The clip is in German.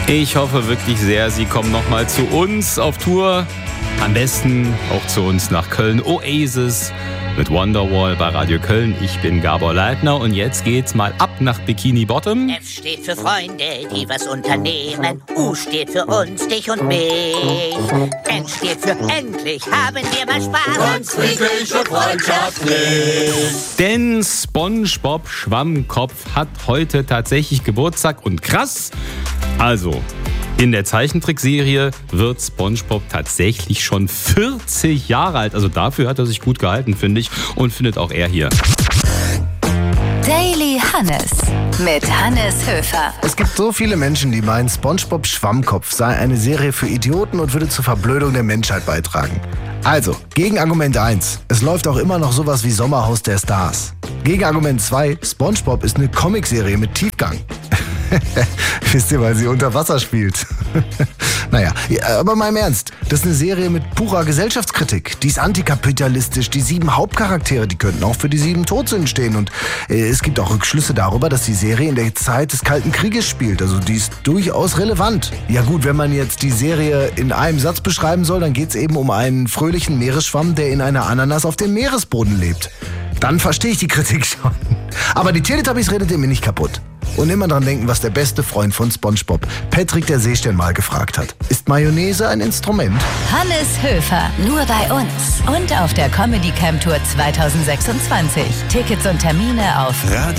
Ich hoffe wirklich sehr, Sie kommen nochmal zu uns auf Tour. Am besten auch zu uns nach Köln. Oasis mit Wonderwall bei Radio Köln. Ich bin Gabor Leitner und jetzt geht's mal ab nach Bikini Bottom. F steht für Freunde, die was unternehmen. U steht für uns, dich und mich. N steht für endlich, haben wir mal Spaß. Ganz friedlich und freundschaftlich. Denn SpongeBob Schwammkopf hat heute tatsächlich Geburtstag und krass. Also, in der Zeichentrickserie wird SpongeBob tatsächlich schon 40 Jahre alt. Also dafür hat er sich gut gehalten, finde ich. Und findet auch er hier. Daily Hannes mit Hannes Höfer. Es gibt so viele Menschen, die meinen, SpongeBob Schwammkopf sei eine Serie für Idioten und würde zur Verblödung der Menschheit beitragen. Also, Gegenargument 1. Es läuft auch immer noch sowas wie Sommerhaus der Stars. Gegenargument 2. SpongeBob ist eine Comicserie mit Tiefgang. Wisst ihr, weil sie unter Wasser spielt. Naja, aber mal im Ernst. Das ist eine Serie mit purer Gesellschaftskritik. Die ist antikapitalistisch. Die 7 Hauptcharaktere, die könnten auch für die 7 Todsünden stehen. Und es gibt auch Rückschlüsse darüber, dass die Serie in der Zeit des Kalten Krieges spielt. Also die ist durchaus relevant. Ja gut, wenn man jetzt die Serie in einem Satz beschreiben soll, dann geht es eben um einen fröhlichen Meeresschwamm, der in einer Ananas auf dem Meeresboden lebt. Dann verstehe ich die Kritik schon. Aber die Teletubbies redet ihr mir nicht kaputt. Und immer dran denken, was der beste Freund von SpongeBob, Patrick der Seestern, mal gefragt hat. Ist Mayonnaise ein Instrument? Hannes Höfer, nur bei uns. Und auf der Comedy Camp Tour 2026. Tickets und Termine auf